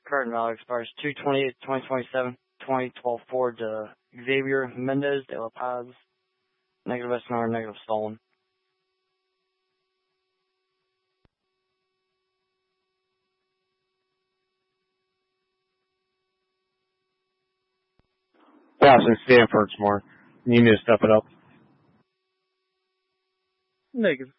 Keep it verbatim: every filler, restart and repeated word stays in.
Current value expires two twenty-eight, twenty twenty-seven, twenty twelve Ford to Xavier Mendez de La Paz. Negative S N R, negative stolen. Boston Stanford's more. You need to step it up. Negative.